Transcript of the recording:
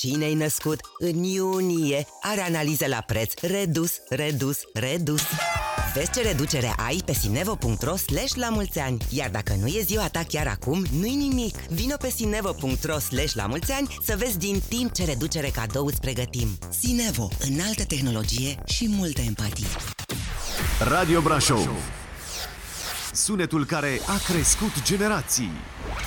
cine-i născut în iunie are analize la preț redus. Vezi ce reducere ai pe sinevo.ro/lamulțeani. Iar dacă nu e ziua ta chiar acum, nu-i nimic. Vino pe sinevo.ro/lamulțeani să vezi din timp ce reducere cadou îți pregătim. Sinevo, înaltă tehnologie și multă empatie. Radio Brașov, sunetul care a crescut generații.